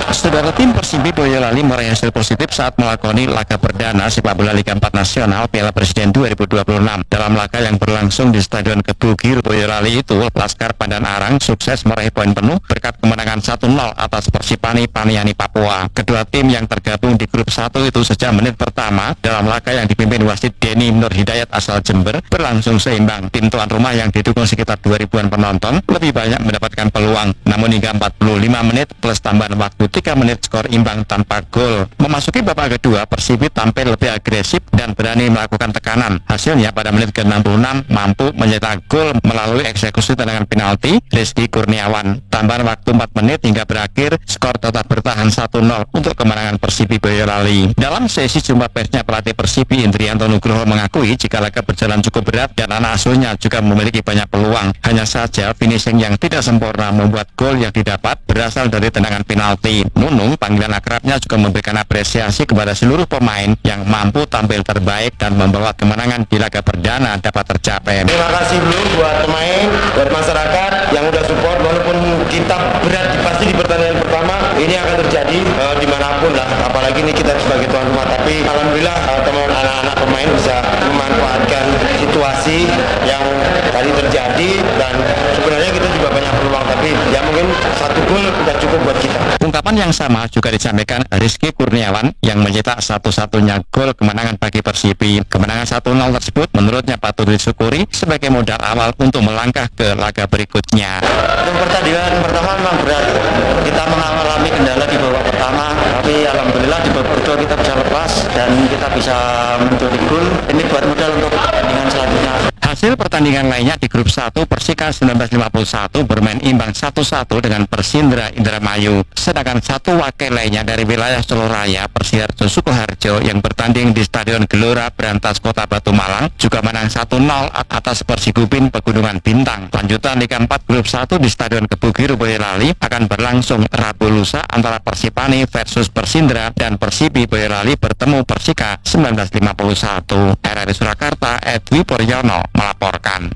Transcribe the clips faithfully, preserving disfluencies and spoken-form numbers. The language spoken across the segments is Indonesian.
Saudara, tim Persibi Boyolali meraih hasil positif saat melakoni laga perdana sepak bola Liga empat Nasional Piala Presiden dua ribu dua puluh enam. Dalam laga yang berlangsung di Stadion Kebugir Boyolali itu, Laskar Pandan Arang sukses meraih poin penuh berkat kemenangan satu nol atas Persipani Paniani Papua. Kedua tim yang tergabung di grup satu itu sejak menit pertama dalam laga yang dipimpin wasit Denny Nur Hidayat asal Jember berlangsung seimbang. Tim tuan rumah yang didukung sekitar dua ribuan penonton lebih banyak mendapatkan peluang, namun hingga empat puluh lima menit plus tambahan waktu tiga menit skor imbang tanpa gol. Memasuki babak kedua, Persibi tampil lebih agresif dan berani melakukan tekanan. Hasilnya pada menit ke enam puluh enam mampu mencetak gol melalui eksekusi tendangan penalti Rizky Kurniawan. Tambahan waktu empat menit hingga berakhir, skor tetap bertahan satu nol untuk kemenangan Persibi Boyolali. Dalam sesi jumpa persnya, pelatih Persibi Indrianto Nugroho mengakui jika laga berjalan cukup berat dan anak asuhnya juga memiliki banyak peluang. Hanya saja finishing yang tidak sempurna membuat gol yang didapat berasal dari tendangan penalti. Nunung, panggilan akrabnya, juga memberikan apresiasi kepada seluruh pemain yang mampu tampil terbaik dan membawa kemenangan di laga perdana dapat tercapai. Terima kasih dulu buat pemain, buat masyarakat yang udah support. Walaupun kita berat pasti di pertandingan pertama ini akan terjadi uh, dimanapun lah, apalagi ini kita sebagai tuan rumah. Tapi alhamdulillah uh, teman anak-anak pemain bisa memanfaatkan situasi yang tadi terjadi dan sebenarnya kita juga banyak peluang, tapi ya mungkin satu gol sudah cukup buat kita. Ungkapan yang sama juga disampaikan Rizky Kurniawan yang mencetak satu-satunya gol kemenangan bagi Persibi. Kemenangan satu nol tersebut menurutnya patut disyukuri sebagai modal awal untuk melangkah ke laga berikutnya. Untuk pertandingan pertama memang berat. Kita mengalami kendala di babak pertama, tapi alhamdulillah di babak kedua kita bisa lepas dan kita bisa mencuri gol. Ini buat modal untuk pertandingan selanjutnya. Hasil pertandingan lainnya di grup satu, Persika seribu sembilan ratus lima puluh satu bermain imbang satu satu dengan Persindra Indramayu. Sedangkan satu wakil lainnya dari wilayah Solo Raya, Persiharjo Sukoharjo yang bertanding di Stadion Gelora Brantas Kota Batu Malang juga menang satu nol atas Persigubin Pegunungan Bintang. Lanjutan Liga empat grup satu di Stadion Kebugir Boyolali akan berlangsung Rabu lusa antara Persipani versus Persindra dan Persibi Boyolali bertemu Persika seribu sembilan ratus lima puluh satu. R R I Surakarta, Edwi Poryono melaporkan.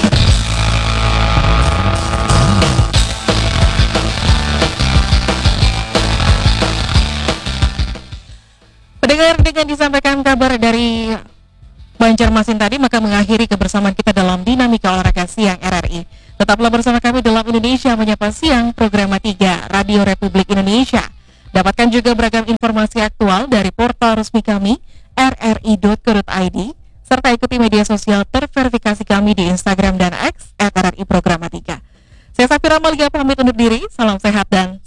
Pendengar, dengan disampaikan kabar dari Banjarmasin tadi, maka mengakhiri kebersamaan kita dalam Dinamika Olahraga Siang R R I. Tetaplah bersama kami dalam Indonesia Menyapa Siang, program tiga Radio Republik Indonesia. Dapatkan juga beragam informasi aktual dari portal resmi kami r r i dot co dot i d serta ikuti media sosial terverifikasi kami di Instagram dan X at R R I Programa tiga. Saya Safira Malia pamit undur diri, salam sehat dan